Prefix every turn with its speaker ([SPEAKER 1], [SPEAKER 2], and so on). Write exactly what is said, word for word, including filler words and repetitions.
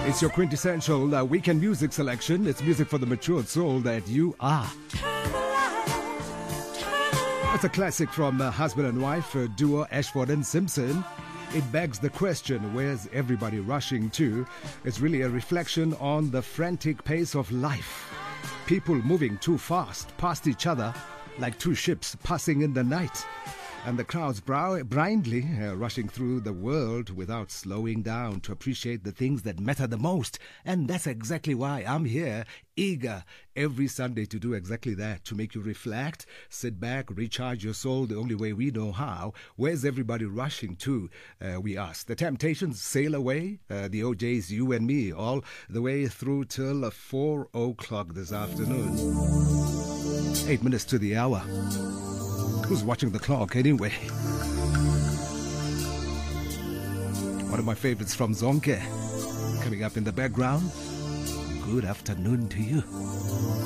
[SPEAKER 1] It's your quintessential uh, weekend music selection. It's music for the matured soul that you are. It's a classic from uh, husband and wife uh, duo Ashford and Simpson. It begs the question, where's everybody rushing to? It's really a reflection on the frantic pace of life. People moving too fast past each other like two ships passing in the night. And the crowds brow- blindly uh, rushing through the world without slowing down to appreciate the things that matter the most. And that's exactly why I'm here, eager every Sunday to do exactly that, to make you reflect, sit back, recharge your soul the only way we know how. Where's everybody rushing to, uh, we ask. The Temptations sail away, uh, the O Js, you and me, all the way through till uh, four o'clock this afternoon. Eight minutes to the hour. Who's watching the clock anyway? One of my favorites from Zonke coming up in the background. Good afternoon to you.